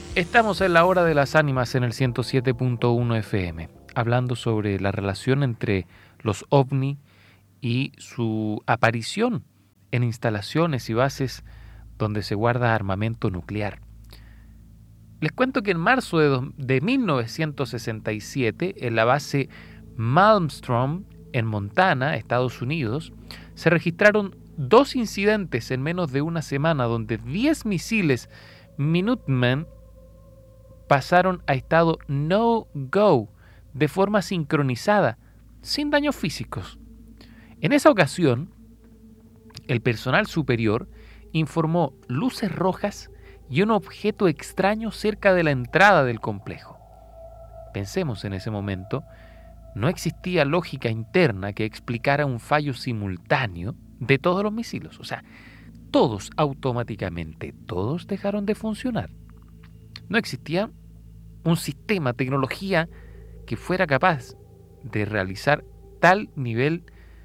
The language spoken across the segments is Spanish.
Estamos en la hora de las ánimas en el 107.1 FM, hablando sobre la relación entre los ovni y su aparición en instalaciones y bases donde se guarda armamento nuclear. Les cuento que en marzo de 1967, en la base Malmstrom, en Montana, Estados Unidos, se registraron 2 incidentes en menos de una semana donde 10 misiles Minuteman pasaron a estado no-go de forma sincronizada, sin daños físicos. En esa ocasión, el personal superior informó luces rojas y un objeto extraño cerca de la entrada del complejo. Pensemos en ese momento, no existía lógica interna que explicara un fallo simultáneo de todos los misiles. O sea, todos automáticamente, todos dejaron de funcionar. No existía un sistema, tecnología que fuera capaz de realizar tal nivel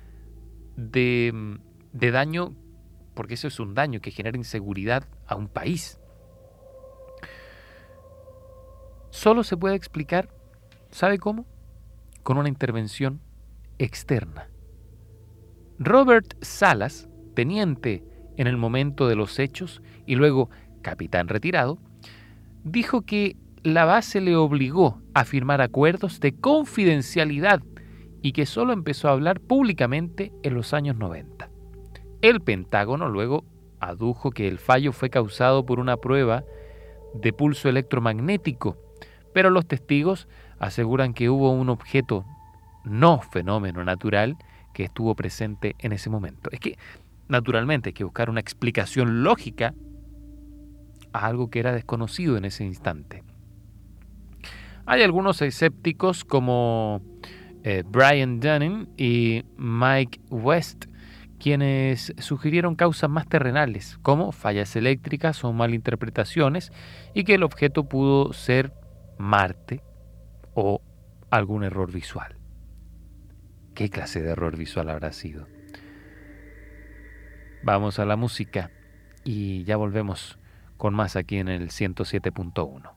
de daño, porque eso es un daño que genera inseguridad a un país. Solo se puede explicar, ¿sabe cómo? Con una intervención externa. Robert Salas, teniente en el momento de los hechos y luego capitán retirado, dijo que la base le obligó a firmar acuerdos de confidencialidad y que solo empezó a hablar públicamente en los años 90. El Pentágono luego adujo que el fallo fue causado por una prueba de pulso electromagnético, pero los testigos aseguran que hubo un objeto no fenómeno natural que estuvo presente en ese momento. Es que, naturalmente, hay que buscar una explicación lógica a algo que era desconocido en ese instante. Hay algunos escépticos como Brian Dunning y Mike West, quienes sugirieron causas más terrenales, como fallas eléctricas o malinterpretaciones, y que el objeto pudo ser Marte o algún error visual. ¿Qué clase de error visual habrá sido? Vamos a la música y ya volvemos con más aquí en el 107.1.